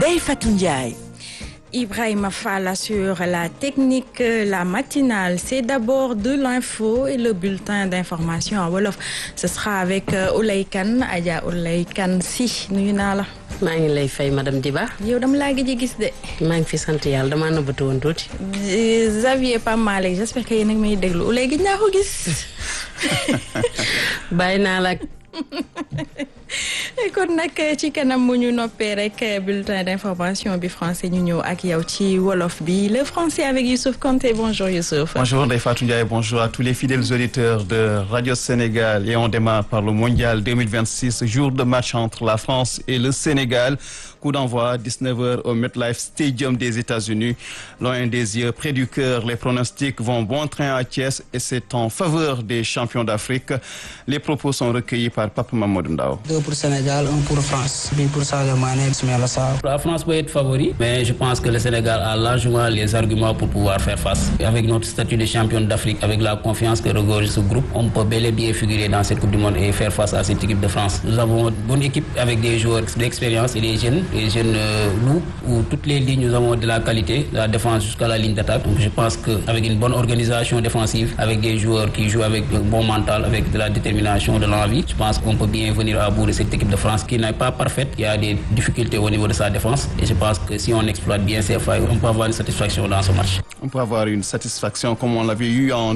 Ndeye Fatou Ndiaye. Ibrahima Fall assure la technique, la matinale. C'est d'abord de l'info et le bulletin d'information en wolof. Ce sera avec Oulay Kane, Adja Oulay Kane si nuyu naa la. maa ngi lay fay madame Diba. yow dama laa gëj a gis de. maa ngi fi sant yàlla damaa nëbbatu woon tuuti. Xavier Pam Malick j'espère que yéen a ngi may déglu Oulay gëj naa ko gis. bàyyi naa la. kon nag ci kanam mu ñu noppee rek bulletin d'information bi français ñu ñëw ak yow ci wolof bi le français avec Youssouf Kanté. Bonjour Youssouf. Bonjour Ndeye Fatou Ndiaye, bonjour à tous les fidèles auditeurs de Radio Sénégal et on démarre par le mondial 2026, jour de match entre la France et le Sénégal. Coup d'envoi 19h au MetLife Stadium des États-Unis. Loin des yeux, près du cœur, les pronostics vont bon train à Thiès et c'est en faveur des champions d'Afrique. Les propos sont recueillis par Papa Mamadou Ndao. 2 pour Sénégal, 1 pour France. But pour Sadio Mané, Ismaïla Sarr. La France peut être favori, mais je pense que le Sénégal a largement les arguments pour pouvoir faire face. Avec notre statut de champion d'Afrique, avec la confiance que regorge ce groupe, on peut bel et bien figurer dans cette Coupe du Monde et faire face à cette équipe de France. Nous avons une bonne équipe avec des joueurs d'expérience et des jeunes loups, où toutes les lignes, nous avons de la qualité, de la défense jusqu'à la ligne d'attaque. Donc je pense qu'avec une bonne organisation défensive, avec des joueurs qui jouent avec un bon mental, avec de la détermination, de l'envie, je pense qu'on peut bien venir à bout de cette équipe de France qui n'est pas parfaite. Il y a des difficultés au niveau de sa défense et je pense que si on exploite bien ces failles, on peut avoir une satisfaction dans ce match. On peut avoir une satisfaction comme on l'avait eu en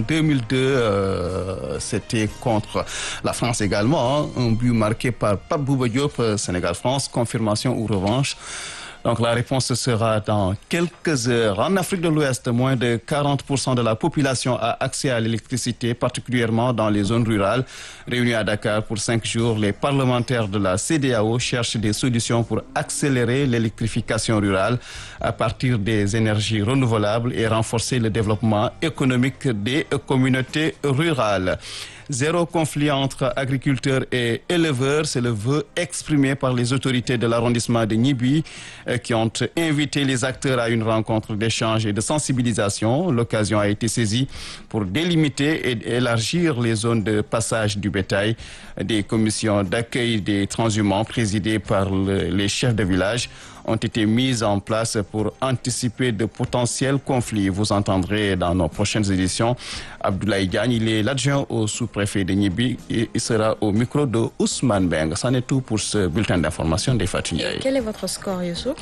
2002, c'était contre la France également, hein, un but marqué par Pape Bouba Diop, Sénégal-France, confirmation ou revanche. Donc la réponse sera dans quelques heures. En Afrique de l'Ouest, moins de 40% de la population a accès à l'électricité, particulièrement dans les zones rurales. Réunis à Dakar pour 5 jours, les parlementaires de la CEDEAO cherchent des solutions pour accélérer l'électrification rurale à partir des énergies renouvelables et renforcer le développement économique des communautés rurales. Zéro conflit entre agriculteurs et éleveurs, c'est le vœu exprimé par les autorités de l'arrondissement de Gniby qui ont invité les acteurs à une rencontre d'échange et de sensibilisation. L'occasion a été saisie pour délimiter et élargir les zones de passage du bétail. Des commissions d'accueil des transhumants présidées par les chefs de village ont été mises en place pour anticiper de potentiels conflits. Vous entendrez dans nos prochaines éditions Abdoulaye Diagne, il est l'adjoint au sous-préfet de Gniby et il sera au micro de Ousmane Beng. C'en est tout pour ce bulletin d'information des Fatou Ndiaye. Quel est votre score Youssouf?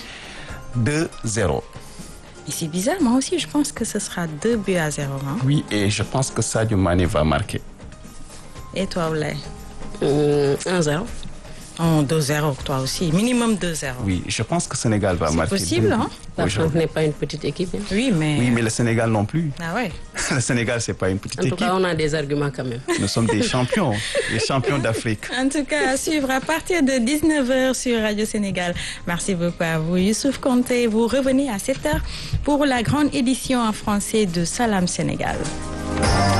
2-0. C'est bizarre, moi aussi je pense que ce sera 2-0. Hein? Oui, et je pense que Sadio Mané va marquer. Et toi Oulay? 1-0. Oh, 2-0, toi aussi. Minimum 2-0. Oui, je pense que le Sénégal va marquer. C'est possible, hein? La France n'est pas une petite équipe. Hein? Oui, mais le Sénégal non plus. Ah ouais. Le Sénégal, c'est pas une petite équipe. En tout cas, on a des arguments quand même. Nous sommes des champions, les champions d'Afrique. En tout cas, à suivre à partir de 19h sur Radio Sénégal. Merci beaucoup à vous. Youssouf Kanté, vous revenez à 7h pour la grande édition en français de Salam Sénégal.